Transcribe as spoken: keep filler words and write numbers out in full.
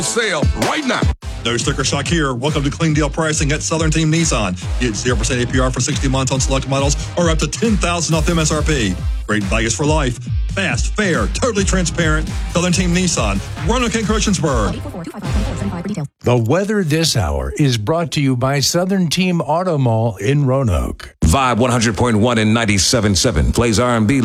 sale right now. No sticker shock here. Welcome to clean deal pricing at Southern Team Nissan. Get zero percent A P R for sixty months on select models or up to ten thousand dollars off M S R P. Great values for life. Fast, fair, totally transparent. Southern Team Nissan. Roanoke and Christiansburg. The weather this hour is brought to you by Southern Team Auto Mall in Roanoke. Vibe one hundred point one and ninety-seven point seven plays R and B